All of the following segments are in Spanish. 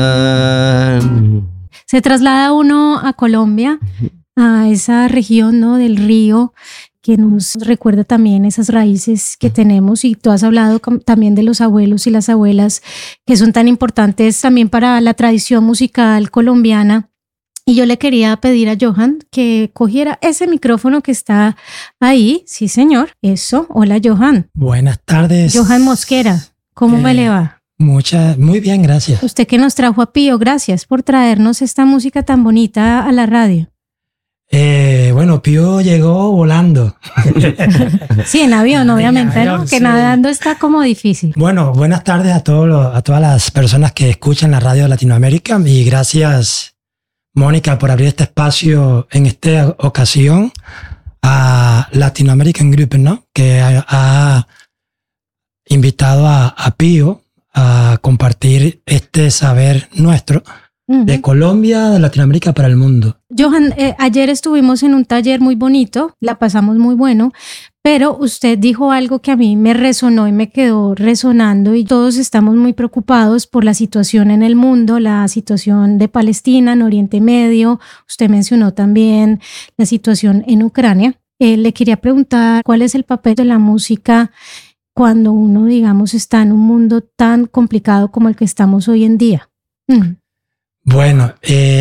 Se traslada uno a Colombia, a esa región, ¿no?, del río, que nos recuerda también esas raíces que tenemos, y tú has hablado también de los abuelos y las abuelas que son tan importantes también para la tradición musical colombiana. Y yo le quería pedir a Johan que cogiera ese micrófono que está ahí. Sí, señor. Eso. Hola, Johan. Buenas tardes. Johan Mosquera. ¿Cómo me le va? Muy bien, gracias. Usted que nos trajo a Pío, gracias por traernos esta música tan bonita a la radio. Bueno, Pío llegó volando. Sí, en avión, obviamente, en avión, ¿no? Que sí. nadando está como difícil. Bueno, buenas tardes a todas las personas que escuchan la radio de Latinoamérica, y gracias, Mónica, por abrir este espacio en esta ocasión a Latin American Group, ¿no? Que ha invitado a Pío a compartir este saber nuestro de Colombia, de Latinoamérica para el mundo. Johan, ayer estuvimos en un taller muy bonito, la pasamos muy bueno, pero usted dijo algo que a mí me resonó y me quedó resonando, y todos estamos muy preocupados por la situación en el mundo, la situación de Palestina, en Oriente Medio. Usted mencionó también la situación en Ucrania. Le quería preguntar cuál es el papel de la música cuando uno, digamos, está en un mundo tan complicado como el que estamos hoy en día. Bueno,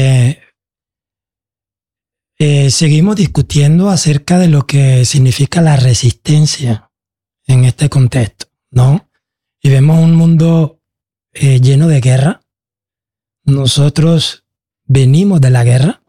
seguimos discutiendo acerca de lo que significa la resistencia en este contexto, ¿no? Y vemos un mundo lleno de guerra. Nosotros venimos de la guerra,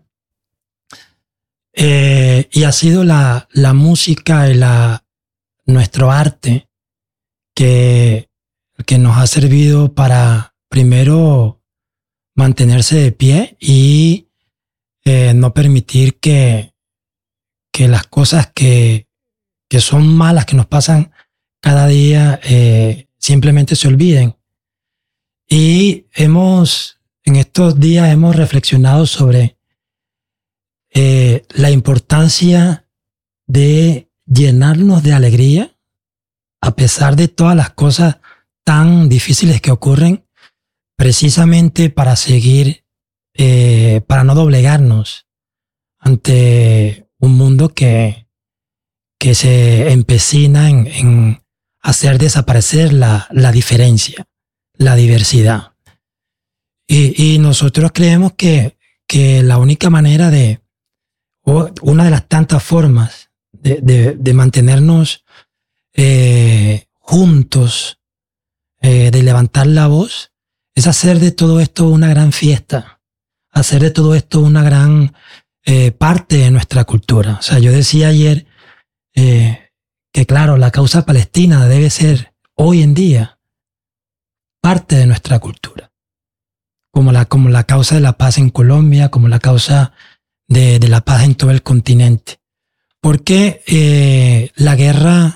y ha sido la música y nuestro arte que nos ha servido para, primero, mantenerse de pie y no permitir que las cosas que son malas, que nos pasan cada día, simplemente se olviden. Y en estos días hemos reflexionado sobre la importancia de llenarnos de alegría a pesar de todas las cosas tan difíciles que ocurren, precisamente para seguir, para no doblegarnos ante un mundo que se empecina en hacer desaparecer la diferencia, la diversidad. Y nosotros creemos que la única manera una de las tantas formas de mantenernos juntos, de levantar la voz, es hacer de todo esto una gran fiesta, hacer de todo esto una gran parte de nuestra cultura. O sea, yo decía ayer que claro, la causa palestina debe ser hoy en día parte de nuestra cultura, como la causa de la paz en Colombia, como la causa de la paz en todo el continente. Porque la guerra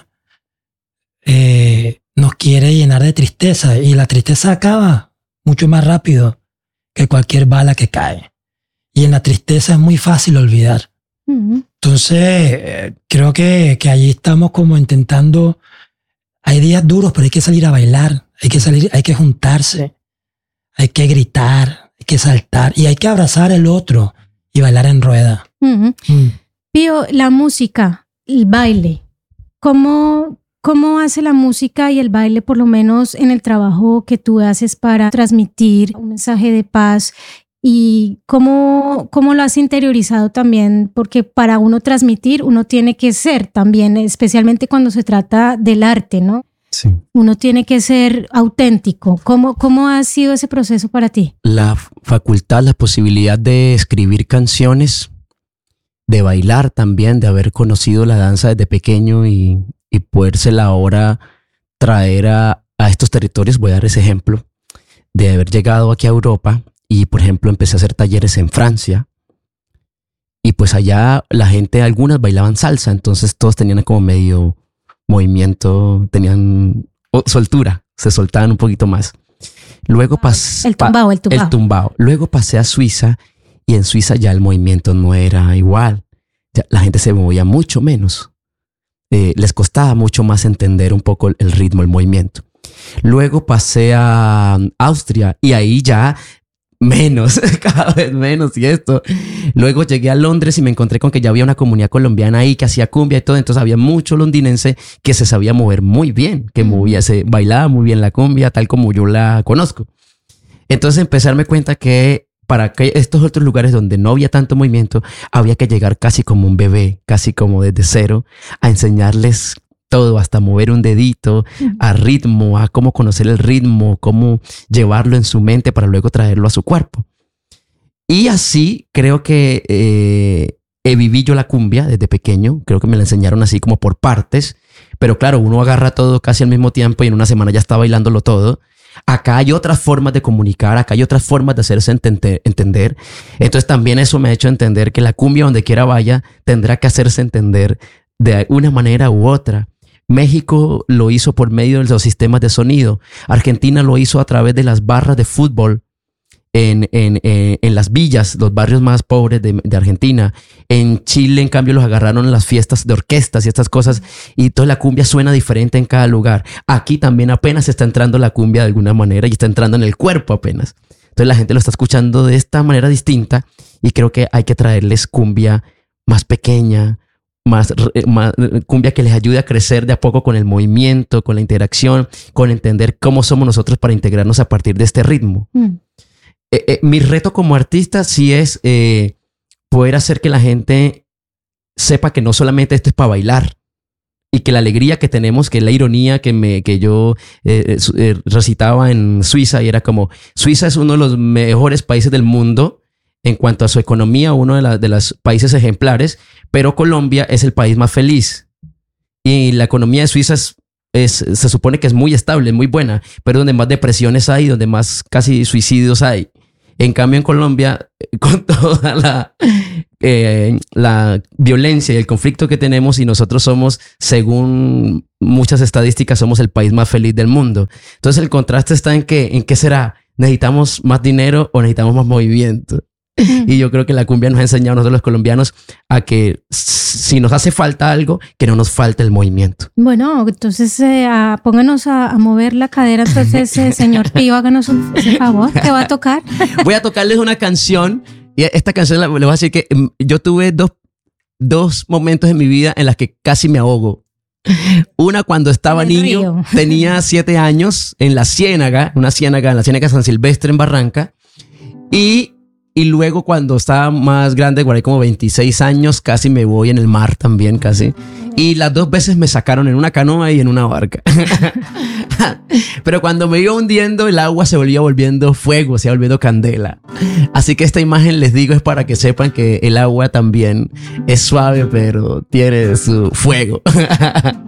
nos quiere llenar de tristeza, y la tristeza acaba mucho más rápido que cualquier bala que cae. Y en la tristeza es muy fácil olvidar. Entonces, creo que allí estamos como intentando. Hay días duros, pero hay que salir a bailar, hay que juntarse, hay que gritar, hay que saltar, y hay que abrazar el otro y bailar en rueda. Pío, la música, el baile, ¿cómo hace la música y el baile, por lo menos en el trabajo que tú haces para transmitir un mensaje de paz? ¿Y cómo lo has interiorizado también? Porque para uno transmitir, uno tiene que ser también, especialmente cuando se trata del arte, ¿no? Sí. Uno tiene que ser auténtico. ¿Cómo ha sido ese proceso para ti? La facultad, la posibilidad de escribir canciones, de bailar también, de haber conocido la danza desde pequeño y podérsela ahora traer a estos territorios. Voy a dar ese ejemplo de haber llegado aquí a Europa y, por ejemplo, empecé a hacer talleres en Francia, y pues allá la gente, algunas bailaban salsa, entonces todos tenían como medio movimiento, tenían soltura, se soltaban un poquito más. Luego pasé El tumbao. Luego pasé a Suiza, y en Suiza ya el movimiento no era igual, ya la gente se movía mucho menos. Les costaba mucho más entender un poco el ritmo, el movimiento. Luego pasé a Austria, y ahí ya menos, cada vez menos y esto. Luego llegué a Londres y me encontré con que ya había una comunidad colombiana ahí que hacía cumbia y todo, entonces había mucho londinense que se sabía mover muy bien, que bailaba muy bien la cumbia tal como yo la conozco. Entonces empecé a darme cuenta que para que estos otros lugares donde no había tanto movimiento, había que llegar casi como un bebé, casi como desde cero, a enseñarles todo, hasta mover un dedito, a ritmo, a cómo conocer el ritmo, cómo llevarlo en su mente para luego traerlo a su cuerpo. Y así creo que viví yo la cumbia desde pequeño. Creo que me la enseñaron así como por partes. Pero claro, uno agarra todo casi al mismo tiempo y en una semana ya está bailándolo todo. Acá hay otras formas de comunicar, acá hay otras formas de hacerse entender. Entonces también eso me ha hecho entender que la cumbia donde quiera vaya tendrá que hacerse entender de una manera u otra. México lo hizo por medio de los sistemas de sonido. Argentina lo hizo a través de las barras de fútbol en las villas, los barrios más pobres de Argentina. En Chile, en cambio, los agarraron en las fiestas de orquestas y estas cosas. Y toda la cumbia suena diferente en cada lugar. Aquí también apenas está entrando la cumbia de alguna manera y está entrando en el cuerpo apenas. Entonces la gente lo está escuchando de esta manera distinta y creo que hay que traerles cumbia más pequeña, más cumbia que les ayude a crecer de a poco con el movimiento, con la interacción, con entender cómo somos nosotros para integrarnos a partir de este ritmo. Mi reto como artista sí es poder hacer que la gente sepa que no solamente esto es para bailar y que la alegría que tenemos, que la ironía que yo recitaba en Suiza y era como, Suiza es uno de los mejores países del mundo en cuanto a su economía, uno de los países ejemplares, pero Colombia es el país más feliz. Y la economía de Suiza se supone que es muy estable, muy buena, pero donde más depresiones hay, donde más casi suicidios hay. En cambio, en Colombia, con toda la violencia y el conflicto que tenemos, y nosotros somos, según muchas estadísticas, somos el país más feliz del mundo. Entonces, el contraste está en qué será. ¿Necesitamos más dinero o necesitamos más movimiento? Y yo creo que la cumbia nos ha enseñado a nosotros los colombianos a que si nos hace falta algo, que no nos falte el movimiento. Bueno, entonces pónganos a mover la cadera. Entonces, señor Pío, háganos ese favor. ¿Qué va a tocar? Voy a tocarles una canción. Y esta canción le voy a decir que yo tuve dos momentos en mi vida en las que casi me ahogo. Una cuando estaba niño, tenía 7 años en la Ciénaga, en la Ciénaga San Silvestre en Barranca. Y luego cuando estaba más grande, guardé como 26 años, casi me voy en el mar también, casi. Y las 2 veces me sacaron en una canoa y en una barca. Pero cuando me iba hundiendo, el agua se volvía volviendo fuego, se iba volviendo candela. Así que esta imagen, les digo, es para que sepan que el agua también es suave, pero tiene su fuego.